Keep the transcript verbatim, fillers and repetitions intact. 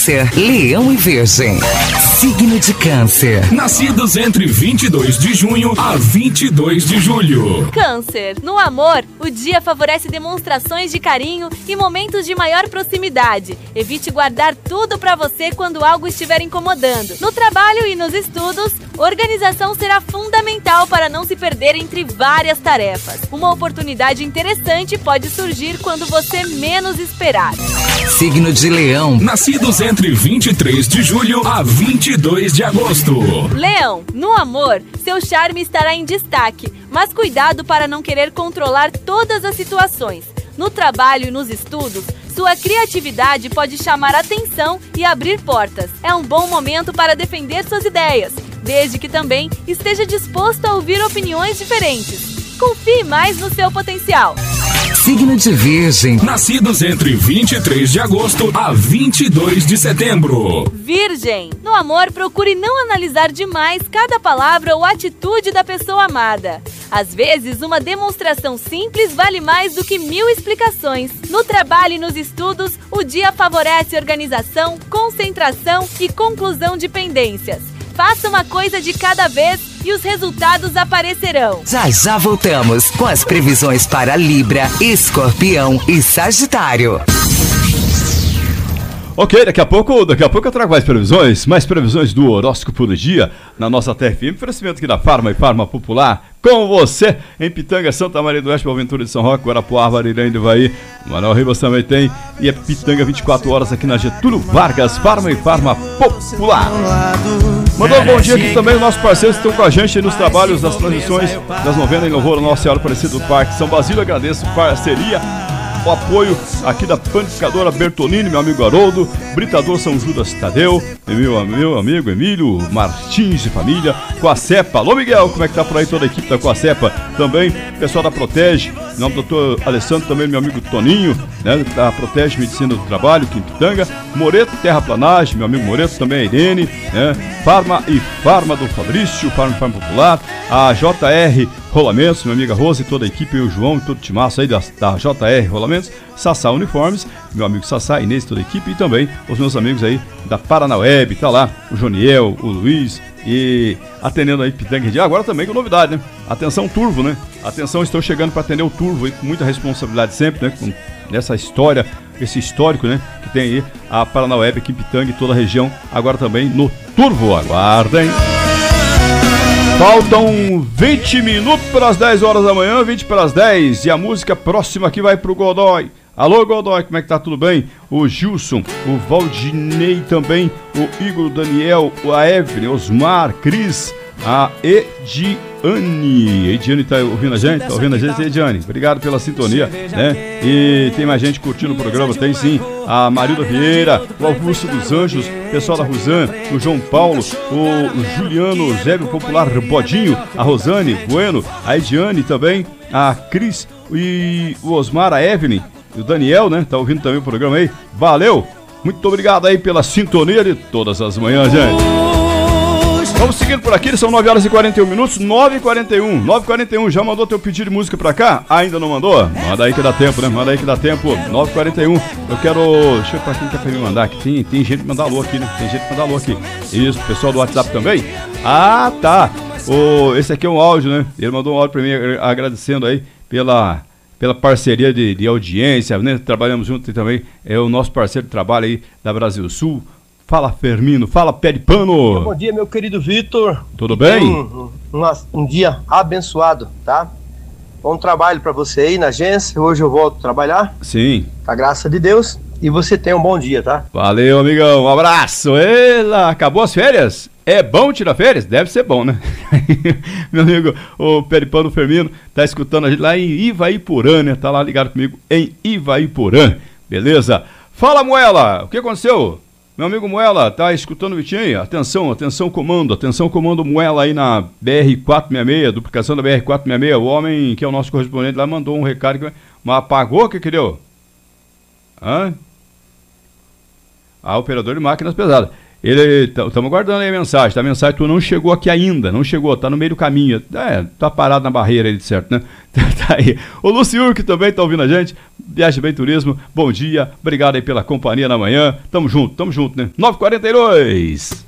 Câncer, Leão e Virgem. Signo de Câncer. Nascidos entre vinte e dois de junho a vinte e dois de julho. Câncer. No amor, o dia favorece demonstrações de carinho e momentos de maior proximidade. Evite guardar tudo pra você quando algo estiver incomodando. No trabalho e nos estudos, organização será fundamental para não se perder entre várias tarefas. Uma oportunidade interessante pode surgir quando você menos esperar. Signo de Leão. Nascidos entre vinte e três de julho a vinte e dois de agosto. Leão, no amor, seu charme estará em destaque, mas cuidado para não querer controlar todas as situações. No trabalho e nos estudos, sua criatividade pode chamar atenção e abrir portas. É um bom momento para defender suas ideias, desde que também esteja disposto a ouvir opiniões diferentes. Confie mais no seu potencial. Signo de Virgem. Nascidos entre vinte e três de agosto a vinte e dois de setembro. Virgem. No amor, procure não analisar demais cada palavra ou atitude da pessoa amada. Às vezes, uma demonstração simples vale mais do que mil explicações. No trabalho e nos estudos, o dia favorece organização, concentração e conclusão de pendências. Faça uma coisa de cada vez e os resultados aparecerão. Já já voltamos com as previsões para Libra, Escorpião e Sagitário. Ok, daqui a pouco, daqui a pouco eu trago mais previsões, mais previsões do horóscopo do dia na nossa T F M, oferecimento aqui da Farma e Farma Popular, com você em Pitanga, Santa Maria do Oeste, Boaventura de São Roque, Guarapuava, Arirã do Ivaí, Manoel Ribas também tem, e é Pitanga vinte e quatro horas aqui na Getúlio Vargas, Farma e Farma Popular. Mandou um bom dia aqui também, os nossos parceiros que estão com a gente nos trabalhos das transmissões das novenas em louvor ao Nossa Senhora Aparecida do Parque São Basílio. Agradeço parceria, o apoio aqui da Panificadora Bertolini, meu amigo Haroldo, Britador São Judas Tadeu, meu, meu amigo Emílio Martins e família, Coacepa. Alô, Miguel, como é que tá por aí toda a equipe da Coacepa? Também, pessoal da Protege, em nome do doutor Alessandro, também meu amigo Toninho, né, da Protege Medicina do Trabalho, aqui em Pitanga, Moreto Terraplanagem, meu amigo Moreto, também a Irene, né, Farma e Farma do Fabrício, Farma e Farma Popular, a J R Rolamentos, minha amiga Rosa e toda a equipe, e o João e todo o timaço aí da, da J R Rolamentos, Sassá Uniformes, meu amigo Sassá, Inês e toda a equipe, e também os meus amigos aí da Paranaweb, tá lá, o Joniel, o Luiz, e atendendo aí Pitanga de agora também com novidade, né? Atenção Turvo, né? Atenção, estou chegando para atender o Turvo aí com muita responsabilidade sempre, né? Com essa história, esse histórico, né? Que tem aí a Paranaweb aqui em Pitanga e toda a região, agora também no Turvo, aguardem! Faltam vinte minutos para as dez horas da manhã, vinte para as dez, e a música próxima aqui vai pro Godoy. Alô, Godoy, como é que tá? Tudo bem? O Gilson, o Valdinei também, o Igor, o Daniel, a Evelyn, Osmar, Cris, a Ediane. Ediane tá ouvindo a gente? Tá ouvindo a gente, Ediane? Obrigado pela sintonia, né? E tem mais gente curtindo o programa, tem sim. A Marilda Vieira, o Augusto dos Anjos, pessoal da Rosan, o João Paulo, o Juliano Zébio Popular Bodinho, a Rosane Bueno, a Ediane também, a Cris e o Osmar, a Evelyn, e o Daniel, né? Tá ouvindo também o programa aí. Valeu! Muito obrigado aí pela sintonia de todas as manhãs, gente. Vamos seguindo por aqui, são nove horas e quarenta e um minutos, nove e quarenta e um, nove e quarenta e um, já mandou teu pedido de música pra cá? Ainda não mandou? Manda aí que dá tempo, né? Manda aí que dá tempo, nove e quarenta e um, eu quero, deixa eu ver pra quem quer pra me mandar aqui, tem, tem gente que manda alô aqui, né? Tem gente que manda alô aqui, isso, pessoal do WhatsApp também? Ah, tá, o, esse aqui é um áudio, né? Ele mandou um áudio pra mim agradecendo aí pela... pela parceria de, de audiência, né? Trabalhamos juntos e também é o nosso parceiro de trabalho aí da Brasil Sul. Fala, Fermino, fala, pé de pano. Bom dia, meu querido Vitor. Tudo bem? Um, um, um dia abençoado, tá? Bom trabalho pra você aí na agência. Hoje eu volto a trabalhar. Sim. Com a graça de Deus. E você tem um bom dia, tá? Valeu, amigão. Um abraço. Ela, acabou as férias? É bom tirar férias? Deve ser bom, né? Meu amigo, o Peripano Fermino, tá escutando a gente lá em Ivaiporã, né? Tá lá ligado comigo em Ivaiporã. Beleza? Fala, Moela. O que aconteceu? Meu amigo Moela, tá escutando o Vitinho? Atenção, atenção comando, atenção comando Moela aí na B R quatrocentos e sessenta e seis, duplicação da B R quatrocentos e sessenta e seis. O homem que é o nosso correspondente lá mandou um recado, que... mas apagou, o que que deu? Hã? Ah, operador de máquinas pesadas. Ele, estamos guardando aí a mensagem, tá? A mensagem tu não chegou aqui ainda, não chegou, tá no meio do caminho. É, tá parado na barreira aí, de certo, né? Tá aí. O Luciur, que também tá ouvindo a gente, Viagem Bem Turismo, bom dia, obrigado aí pela companhia na manhã, tamo junto, tamo junto, né? nove e quarenta e dois.